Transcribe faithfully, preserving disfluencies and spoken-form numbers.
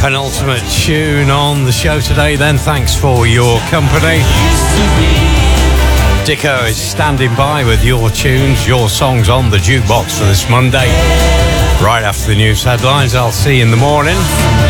penultimate tune on the show today then. Thanks for your company. Dicko is standing by with your tunes, your songs on the jukebox for this Monday. Right after the news headlines, I'll see you in the morning.